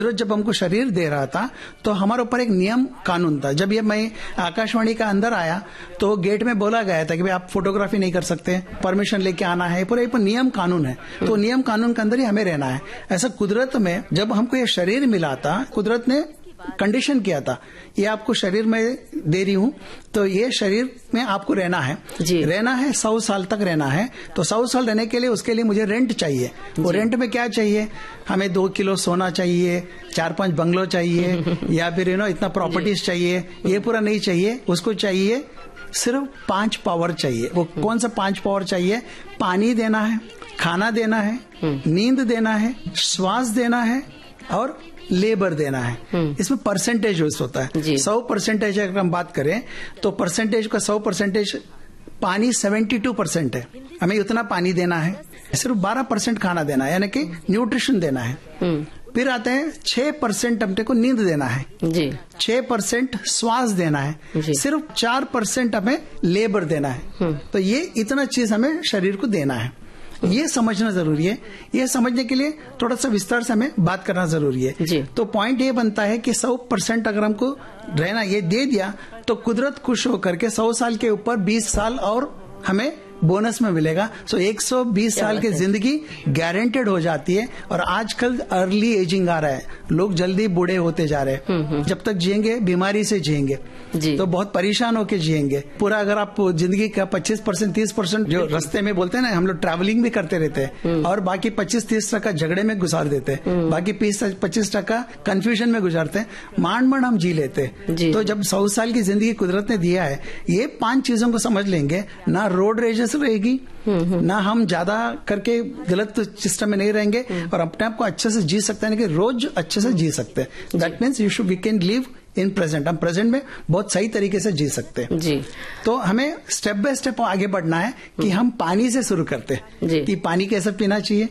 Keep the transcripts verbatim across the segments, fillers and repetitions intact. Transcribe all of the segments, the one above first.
जब हमको शरीर दे रहा था तो हमारे ऊपर एक नियम कानून था। जब ये मैं आकाशवाणी का अंदर आया तो गेट में बोला गया था कि भाई आप फोटोग्राफी नहीं कर सकते, परमिशन लेके आना है, पूरा एक नियम कानून है। तो नियम कानून के अंदर ही हमें रहना है। ऐसा कुदरत में जब हमको ये शरीर मिला था, कुदरत ने कंडीशन किया था, ये आपको शरीर में दे रही हूं तो ये शरीर में आपको रहना है, रहना है सौ साल तक रहना है। तो सौ साल रहने के लिए उसके लिए मुझे रेंट चाहिए। वो रेंट में क्या चाहिए, हमें दो किलो सोना चाहिए, चार पांच बंगलो चाहिए या फिर यू नो इतना प्रॉपर्टीज चाहिए। ये पूरा नहीं चाहिए, उसको चाहिए सिर्फ पांच पावर चाहिए। वो कौन सा पांच पावर चाहिए, पानी देना है, खाना देना है, नींद देना है, श्वास देना है और लेबर देना है। इसमें परसेंटेज यूज होता है। सौ परसेंटेज अगर हम बात करें तो परसेंटेज का सौ परसेंटेज पानी सेवेंटी टू परसेंट है, हमें उतना पानी देना है। सिर्फ बारह परसेंट खाना देना है, यानी कि न्यूट्रिशन देना है। फिर आते हैं छह परसेंट हमने को नींद देना है जी, छह परसेंट श्वास देना है, सिर्फ चार परसेंट हमें लेबर देना है। तो ये इतना चीज हमें शरीर को देना है। ये समझना जरूरी है। ये समझने के लिए थोड़ा सा विस्तार से हमें बात करना जरूरी है जी। तो पॉइंट ये बनता है कि सौ परसेंट अगर हमको रहना ये दे दिया तो कुदरत खुश होकर के सौ साल के ऊपर बीस साल और हमें बोनस में मिलेगा। सो एक सौ बीस साल की जिंदगी गारंटेड हो जाती है। और आजकल अर्ली एजिंग आ रहा है, लोग जल्दी बूढ़े होते जा रहे हैं। जब तक जिएंगे बीमारी से जिएंगे जी। तो बहुत परेशान होके जिएंगे पूरा। अगर आप जिंदगी का पच्चीस परसेंट तीस परसेंट जो रास्ते में बोलते हैं ना, हम लोग ट्रैवलिंग भी करते रहते हैं और बाकी पच्चीस तीस टका झगड़े में गुजार देते हैं, बाकी पच्चीस टका कंफ्यूजन में गुजारते हैं, मांड मांड हम जी लेते हैं। तो जब सौ साल की जिंदगी कुदरत ने दिया है, ये पांच चीजों को समझ लेंगे ना, रोड रेजेस रहेगी ना, हम ज्यादा करके गलत सिस्टम में नहीं रहेंगे और अपने आप को अच्छे से जी सकते हैं कि रोज अच्छे से जी सकते हैं। That means you should we can live in present. हम प्रेजेंट में बहुत सही तरीके से जी सकते हैं जी। तो हमें स्टेप बाय स्टेप आगे बढ़ना है कि हम पानी से शुरू करते हैं कि पानी कैसे पीना चाहिए,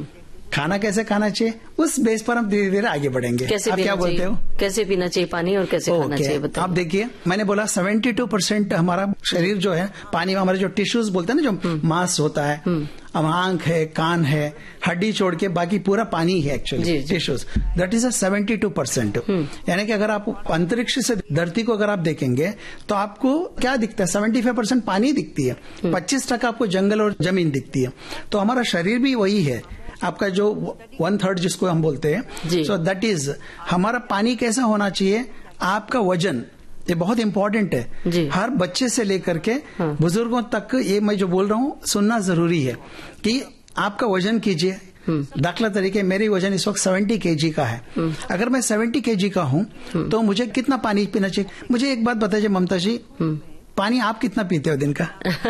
खाना कैसे खाना चाहिए, उस बेस पर हम धीरे धीरे आगे बढ़ेंगे। कैसे आप क्या बोलते हो, कैसे पीना चाहिए पानी और कैसे खाना चाहिए बताइए। आप देखिए, मैंने बोला सेवेंटी टू परसेंट हमारा शरीर जो है पानी में, हमारे जो टिश्यूज बोलते हैं ना, जो मांस होता है, अब आंख है, कान है, हड्डी छोड़ के बाकी पूरा पानी है actually tissues. That is a seventy two percent. यानी कि अगर आप अंतरिक्ष से धरती को अगर आप देखेंगे तो आपको क्या दिखता है, सेवेंटी फाइव परसेंट पानी दिखती है, पच्चीस टका आपको जंगल और जमीन दिखती है। तो हमारा शरीर भी वही है, आपका जो वन थर्ड जिसको हम बोलते हैं। सो दैट इज हमारा पानी कैसा होना चाहिए। आपका वजन ये बहुत इंपॉर्टेंट है, हर बच्चे से लेकर के हाँ। बुजुर्गों तक ये मैं जो बोल रहा हूँ सुनना जरूरी है कि आपका वजन कीजिए। दाखला तरीके मेरी वजन इस वक्त सत्तर केजी का है। अगर मैं सत्तर केजी का हूँ तो मुझे कितना पानी पीना चाहिए। मुझे एक बात बताइए ममता जी, पानी आप कितना पीते हो दिन का?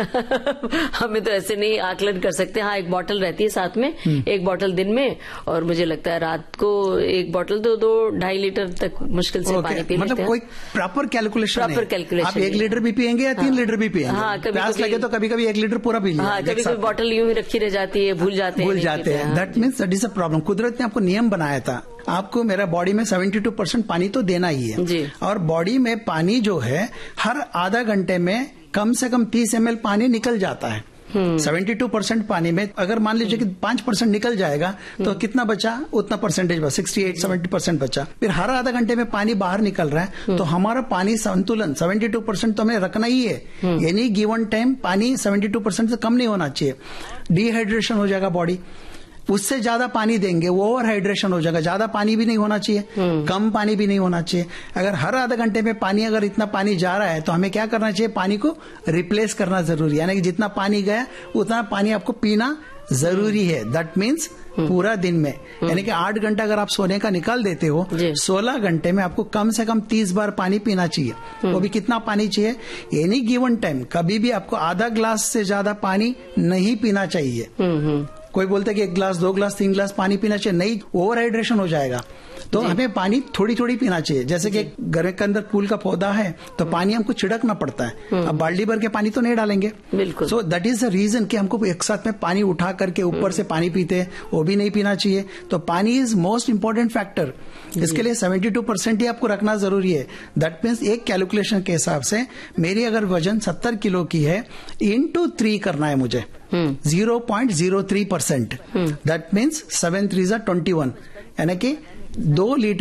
हमें तो ऐसे नहीं आकलन कर सकते। हाँ, एक बोतल रहती है साथ में, एक बोतल दिन में, और मुझे लगता है रात को एक बोतल तो दो ढाई लीटर तक मुश्किल से पानी पी मतलब लेते हैं। कोई प्रॉपर कैलकुलेशन प्रॉपर कैलकुलेशन आप एक लीटर भी पियेंगे या तीन लीटर भी पियेंगे? हाँ, कभी प्यास लगे तो कभी कभी एक लीटर पूरा पी लिया। हाँ, कभी कभी बोतल यूं ही रखी रह जाती है, भूल जाते हैं भूल जाते हैं that means that is a problem. कुदरत ने आपको नियम बनाया था, आपको मेरा बॉडी में सेवेंटी टू परसेंट पानी तो देना ही है जी। और बॉडी में पानी जो है हर आधा घंटे में कम से कम तीस एम एल पानी निकल जाता है। सेवेंटी टू परसेंट पानी में अगर मान लीजिए कि पांच परसेंट निकल जाएगा तो कितना बचा, उतना परसेंटेज बचा, सिक्सटी एट सेवेंटी परसेंट बचा। फिर हर आधा घंटे में पानी बाहर निकल रहा है तो हमारा पानी संतुलन सेवेंटी टू परसेंट तो हमें रखना ही है। यानी गिवन टाइम पानी सेवेंटी टू परसेंट से कम नहीं होना चाहिए। डिहाइड्रेशन हो जाएगा बॉडी, उससे ज्यादा पानी देंगे वो ओवर हाइड्रेशन हो जाएगा। ज्यादा पानी भी नहीं होना चाहिए, कम पानी भी नहीं होना चाहिए। अगर हर आधा घंटे में पानी अगर इतना पानी जा रहा है तो हमें क्या करना चाहिए, पानी को रिप्लेस करना जरूरी है। यानी कि जितना पानी गया उतना पानी आपको पीना जरूरी है। दैट मीन्स पूरा दिन में, यानी कि आठ घंटा अगर आप सोने का निकाल देते हो, सोलह घंटे में आपको कम से कम तीस बार पानी पीना चाहिए। वो भी कितना पानी चाहिए, एनी गिवन टाइम कभी भी आपको आधा ग्लास से ज्यादा पानी नहीं पीना चाहिए। कोई बोलता है कि एक ग्लास दो ग्लास तीन ग्लास पानी पीना चाहिए, नहीं, ओवर हाइड्रेशन हो जाएगा। तो हमें पानी थोड़ी थोड़ी पीना चाहिए। जैसे कि घर के अंदर फूल का पौधा है तो पानी हमको छिड़कना पड़ता है, अब बाल्टी भर के पानी तो नहीं डालेंगे। बिल्कुल। So that is the reason कि हमको एक साथ में पानी उठा करके ऊपर से पानी पीते हैं, वो भी नहीं पीना चाहिए। तो पानी इज मोस्ट इंपॉर्टेंट फैक्टर। इसके लिए सेवेंटी टू परसेंट ही आपको रखना जरूरी है। दैट मीन्स एक कैलकुलेशन के हिसाब से मेरी अगर वजन सत्तर किलो की है, इंटू थ्री करना है मुझे, zero point zero three percent. That means seven three जा ट्वेंटी वन, यानी कि दो लीटर